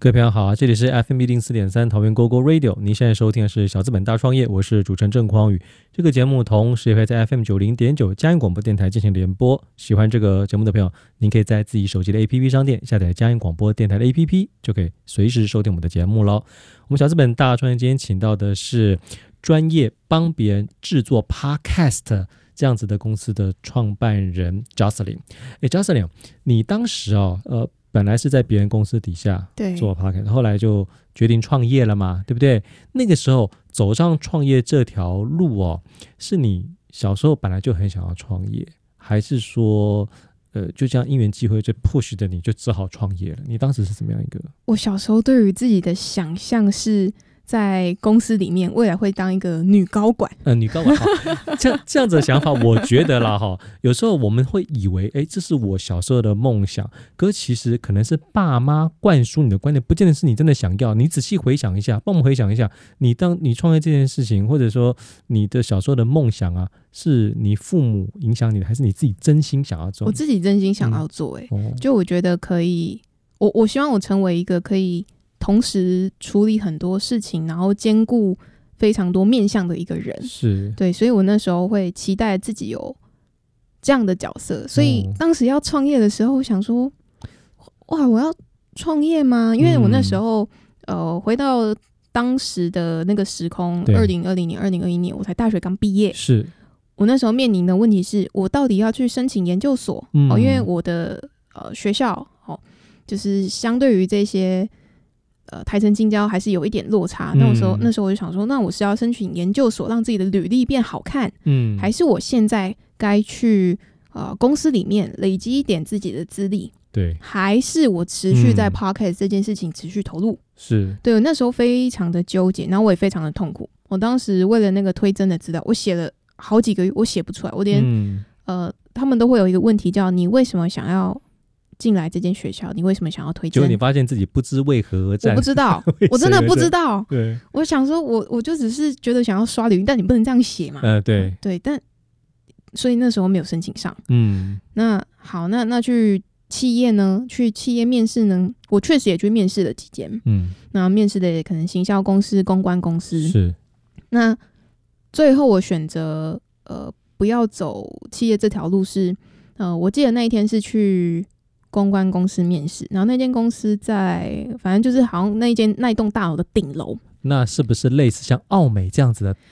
各位朋友好啊，这里是 FM104.3 桃园 GoGo Radio， 您现在收听的是小资本大创业，我是主持人郑匡宇。这个节目同时也会在 FM90.9 佳音广播电台进行联播。喜欢这个节目的朋友，您可以在自己手机的 APP 商店下载佳音广播电台的 APP， 就可以随时收听我们的节目咯。我们小资本大创业今天请到的是专业帮别人制作 Podcast 这样子的公司的创办人 Jocelyn。Jocelyn， 你当时本来是在别人公司底下做 Podcast， 后来就决定创业了嘛，对不对？那个时候走上创业这条路是你小时候本来就很想要创业，还是说就这样因缘际会就 push 的你就只好创业了？你当时是怎么样一个？ 我小时候对于自己的想象是在公司里面未来会当一个女高管。 女高管这样子的想法我觉得啦有时候我们会以为这是我小时候的梦想，可是其实可能是爸妈灌输你的观念，不见得是你真的想要。你仔细回想一下，帮我们回想一下，当你创业这件事情，或者说你的小时候的梦想啊，是你父母影响你的，还是你自己真心想要做？ 我自己真心想要做就我觉得可以，我希望我成为一个可以同时处理很多事情，然后兼顾非常多面向的一个人。 是， 对，所以我那时候会期待自己有这样的角色。所以当时要创业的时候，我想说，哇，我要创业吗？因为我那时候回到当时的那个时空，2020年、2021年，我才大学刚毕业。 是， 我那时候面临的问题是我到底要去申请研究所，因为我的学校就是相对于这些台城近郊还是有一点落差。那时候我就想说，那我是要申请研究所让自己的履历变好看，还是我现在该去公司里面累积一点自己的资历， 对， 还是我持续在 Podcast 这件事情持续投入？ 是， 对，我那时候非常的纠结，然后我也非常的痛苦。我当时为了那个推甄的资料，我写了好几个月，我写不出来，我连他们都会有一个问题叫你为什么想要进来这间学校，你为什么想要推荐？结果你发现自己不知为何而战。 我不知道我真的不知道。 对， 我想说我就只是觉得想要刷履历，但你不能这样写嘛。 对， 但所以那时候没有申请上。那好，那去企业呢？去企业面试呢？我确实也去面试了几间。那面试的也可能行销公司、公关公司。 是。那最后我选择不要走企业这条路是我记得那一天是去公关公司面试，然后那间公司在反正就是好像那一栋大楼的顶楼。 那是不是类似像奥美这样子的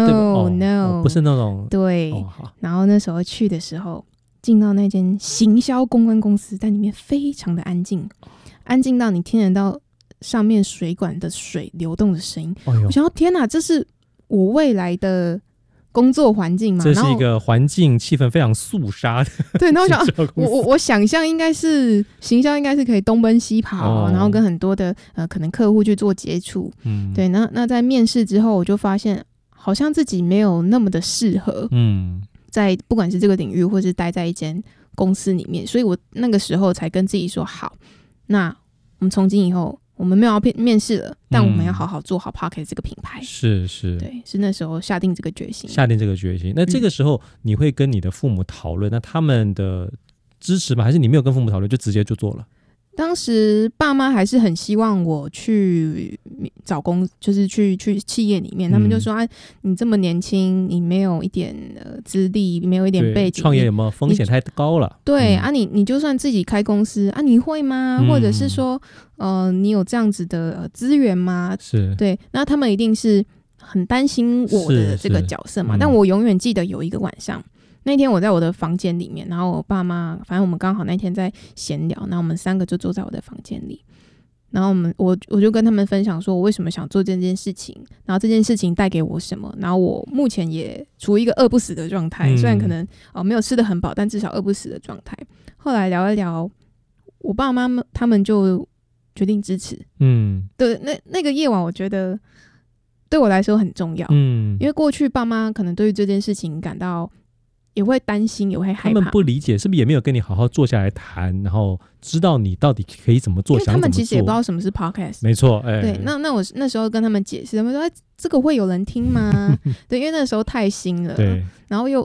？No， 不是那种。 对。然后那时候去的时候，进到那间行销公关公司，在里面非常的安静，安静到你听得到上面水管的水流动的声音。我想到天哪，这是我未来的工作环境嘛？ 这是一个环境气氛非常肃杀的。 对，那我想我想象应该是行销，应该是可以东奔西跑，然后跟很多的可能客户去做接触。对，那在面试之后，我就发现好像自己没有那么的适合。在不管是这个领域，或是待在一间公司里面，所以我那个时候才跟自己说，好，那我们从今以后。我们没有要面试了，但我们要好好做好 Podcast 这个品牌。是，对，是那时候下定这个决心。 那这个时候你会跟你的父母讨论，那他们的支持吗？还是你没有跟父母讨论就直接就做了？ 当时爸妈还是很希望我去找工，就是去企业里面，他们就说你这么年轻，你没有一点资历，没有一点背景， 创业有没有风险太高了？ 对你就算自己开公司你会吗？或者是说你有这样子的资源吗？是，对，那他们一定是很担心我的这个角色嘛。但我永远记得有一个晚上。那天我在我的房间里面，然后我爸妈，反正我们刚好那天在闲聊，然后我们3个就坐在我的房间里，然后我就跟他们分享说我为什么想做这件事情，然后这件事情带给我什么，然后我目前也处于一个饿不死的状态，虽然可能没有吃得很饱，但至少饿不死的状态。后来聊一聊，我爸妈他们就决定支持。对，那个夜晚我觉得对我来说很重要。因为过去爸妈可能对于这件事情感到也会担心，也会害怕。 他们不理解，是不是也没有跟你好好坐下来谈，然后知道你到底可以怎么做？ 因为他们其实也不知道什么是 podcast。 没错， 对，那我那时候跟他们解释，他们说这个会有人听吗？对，因为那时候太新了，对，然后又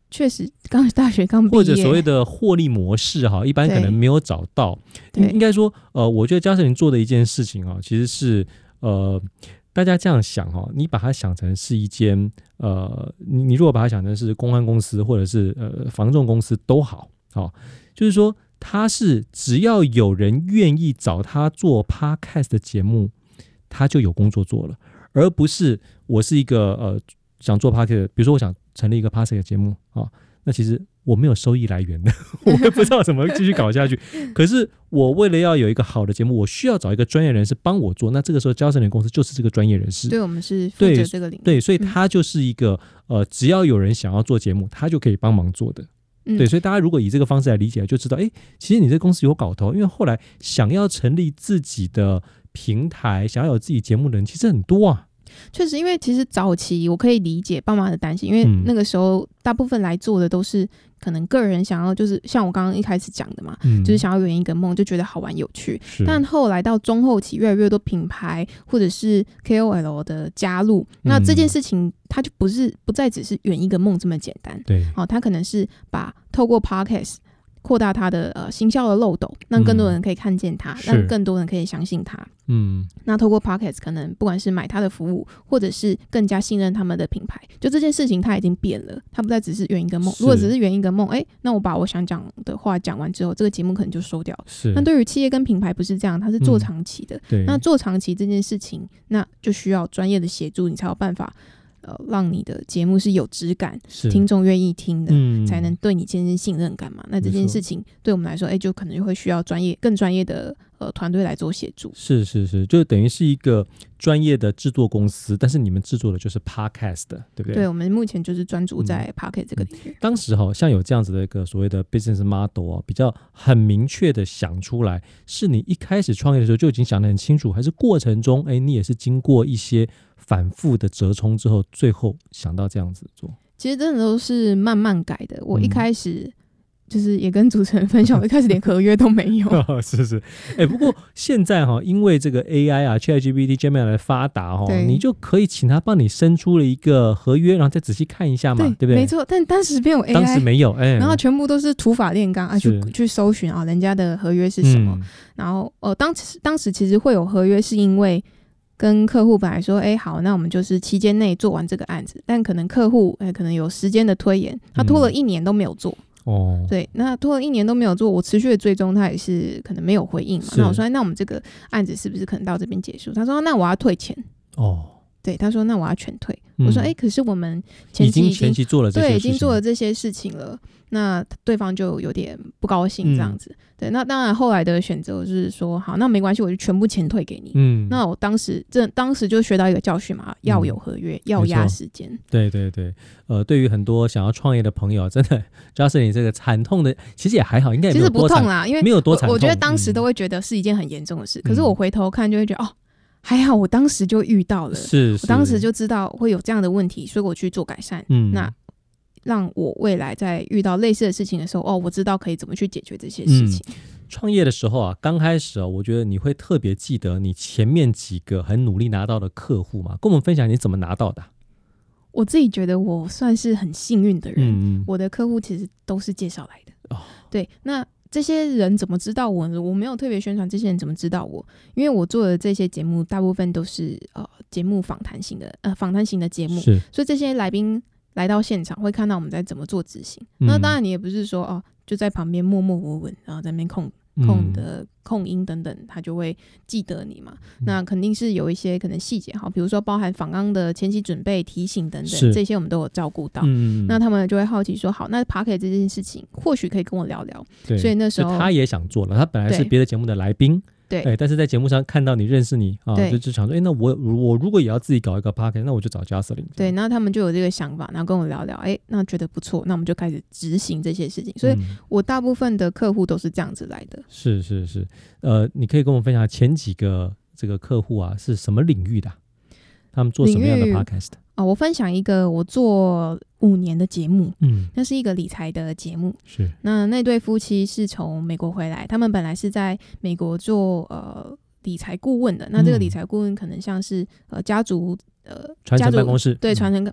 确实大学刚毕业， 或者所谓的获利模式一般可能没有找到。应该说我觉得嘉瑟琳做的一件事情其实是大家这样想你把它想成是一间你如果把它想成是公关公司或者是房仲公司都好就是说他是只要有人愿意找他做 podcast 的节目，他就有工作做了，而不是我是一个想做 podcast， 比如说我想成立一个 podcast 的节目那其实我没有收益来源的，我也不知道怎么继续搞下去。可是我为了要有一个好的节目，我需要找一个专业人士帮我做。那这个时候嘉瑟琳公司就是这个专业人士， 对，我们是负责这个领域， 对，所以他就是一个只要有人想要做节目，他就可以帮忙做的。对，所以大家如果以这个方式来理解，就知道其实你这个公司有搞头，因为后来想要成立自己的平台，想要有自己节目的人其实很多啊。 确实，因为其实早期我可以理解爸妈的担心，因为那个时候大部分来做的都是可能个人想要，就是像我刚刚一开始讲的嘛，就是想要圆一个梦，就觉得好玩有趣。但后来到中后期，越来越多品牌或者是 KOL 的加入，那这件事情它就不再只是圆一个梦这么简单。 对， 它可能是透过 Podcast扩大它的行销的漏斗，让更多人可以看见它，让更多人可以相信它。那透过 Podcast 可能不管是买它的服务，或者是更加信任他们的品牌，就这件事情它已经变了，它不再只是圆一个梦。如果只是圆一个梦，那我把我想讲的话讲完之后，这个节目可能就收掉了。那对于企业跟品牌不是这样，它是做长期的。那做长期这件事情，那就需要专业的协助，你才有办法让你的节目是有质感，听众愿意听的，才能对你建立信任感嘛。那这件事情对我们来说，就可能会需要更专业的团队来做协助。 是，就等于是一个专业的制作公司，但是你们制作的就是 podcast 的，对不对？ 对，我们目前就是专注在 podcast 这个领域。 当时像有这样子的一个所谓的 business model 比较很明确的想出来，是你一开始创业的时候就已经想得很清楚，还是过程中你也是经过一些反复的折冲之后，最后想到这样子做？ 其实真的都是慢慢改的。我一开始就是也跟主持人分享，我一开始连合约都没有。 是，不过现在因为这个 AI ChatGPT、Gemini 的发达你就可以请他帮你生出了一个合约，然后再仔细看一下嘛，对不对？ 没错，但当时没有 AI， 当时没有， 然后全部都是土法炼钢去搜寻人家的合约是什么。然后当时其实会有合约，是因为跟客户本来说好，那我们就是期间内做完这个案子，但可能客户可能有时间的推延，他拖了1年都没有做。对，那拖了1年都没有做，我持续的追踪他也是可能没有回应嘛。那我说那我们这个案子是不是可能到这边结束？他说那我要退钱。对，他说那我要全退。我说可是我们前期做了这些事情，对，已经做了这些事情了。那对方就有点不高兴这样子。对，那当然后来的选择就是说好，那没关系，我就全部钱退给你。那我当时就学到一个教训嘛，要有合约，要压时间。对， 对于很多想要创业的朋友，真的嘉瑟琳这个惨痛的其实也还好，应该也没有多惨， 其实不痛啦，因为没有多惨痛。 我觉得当时都会觉得是一件很严重的事，可是我回头看就会觉得还好我当时就遇到了，我当时就知道会有这样的问题，所以我去做改善。那让我未来在遇到类似的事情的时候，我知道可以怎么去解决这些事情。 创业的时候刚开始我觉得你会特别记得你前面几个很努力拿到的客户嘛，跟我们分享你怎么拿到的。 我自己觉得我算是很幸运的人，我的客户其实都是介绍来的。对，那这些人怎么知道我呢？我没有特别宣传，这些人怎么知道我？因为我做的这些节目大部分都是节目访谈型的节目，所以这些来宾来到现场会看到我们在怎么做执行。那当然你也不是说就在旁边默默无闻，然后在那边控音等等，他就会记得你嘛。那肯定是有一些可能细节比如说包含访纲的前期准备、提醒等等，这些我们都有照顾到。那他们就会好奇说好，那 Podcast 这件事情或许可以跟我聊聊。所以那时候他也想做了，他本来是别的节目的来宾，对，但是在节目上看到你认识你就想说那我如果也要自己搞一个 podcast， 那我就找嘉瑟琳。 对，然后他们就有这个想法，然后跟我聊聊，那觉得不错，那我们就开始执行这些事情。所以我大部分的客户都是这样子来的。是， 你可以跟我分享前几个这个客户是什么领域的？他们做什么样的 podcast？ 我分享一个我做5年的节目，那是一个理财的节目。是，那对夫妻是从美国回来，他们本来是在美国做理财顾问的。那这个理财顾问可能像是家族传承办公室， 对，传承